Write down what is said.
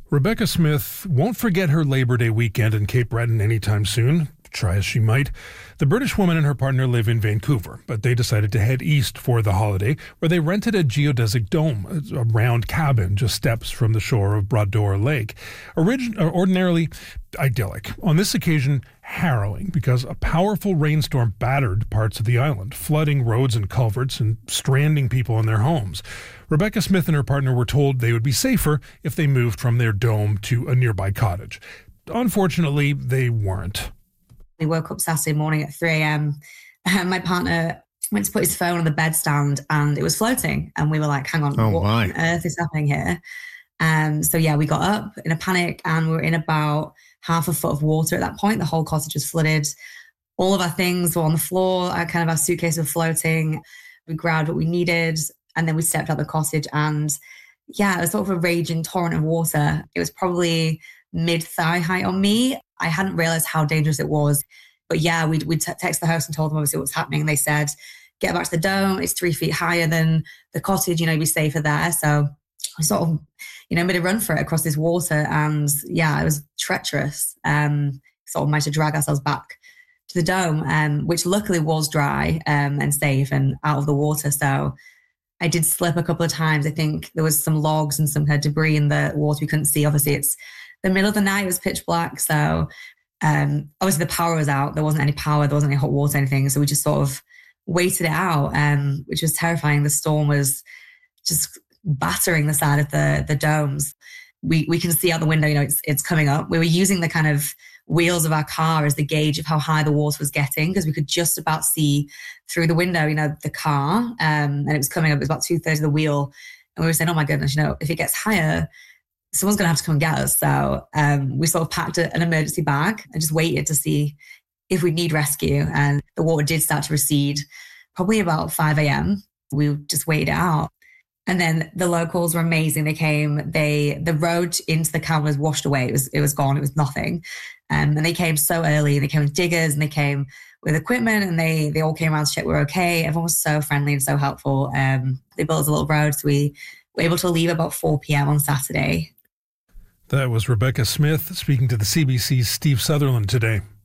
Rebecca Smith won't forget her Labor Day weekend in Cape Breton anytime soon, try as she might. The British woman and her partner live in Vancouver, but they decided to head east for the holiday, where they rented a geodesic dome, a round cabin just steps from the shore of Bras-d'Or Lake. Ordinarily idyllic. On this occasion, harrowing, because a powerful rainstorm battered parts of the island, flooding roads and culverts and stranding people in their homes. Rebecca Smith and her partner were told they would be safer if they moved from their dome to a nearby cottage. Unfortunately, they weren't. We woke up Saturday morning at 3 a.m. My partner went to put his phone on the bedstand and it was floating. And we were like, hang on, what on earth is happening here? We got up in a panic and we were in about half a foot of water at that point. The whole cottage was flooded. All of our things were on the floor. Our suitcase was floating. We grabbed what we needed and then we stepped out the cottage and it was sort of a raging torrent of water. It was probably mid-thigh height on me. I hadn't realized how dangerous it was. But we texted the host and told them obviously what's happening. They said, get back to the dome. It's 3 feet higher than the cottage, be safer there. So I sort of, made a run for it across this water. And it was treacherous. Sort of managed to drag ourselves back to the dome, which luckily was dry and safe and out of the water. So I did slip a couple of times. I think there was some logs and some kind of debris in the water we couldn't see. Obviously, it's the middle of the night. It was pitch black. So obviously the power was out. There wasn't any power. There wasn't any hot water, anything. So we just sort of waited it out, which was terrifying. The storm was just battering the side of the domes. We can see out the window, it's coming up. We were using the kind of wheels of our car as the gauge of how high the water was getting because we could just about see through the window, the car, and it was coming up. It was about 2/3 of the wheel. And we were saying, oh my goodness, if it gets higher, someone's going to have to come and get us. So we sort of packed an emergency bag and just waited to see if we'd need rescue. And the water did start to recede probably about 5 a.m. We just waited it out. And then the locals were amazing. They came, the road into the cabin was washed away. It was gone. It was nothing. And they came so early. They came with diggers and they came with equipment and they all came around to check we were okay. Everyone was so friendly and so helpful. They built us a little road. So we were able to leave about 4 p.m. on Saturday. That was Rebecca Smith speaking to the CBC's Steve Sutherland today.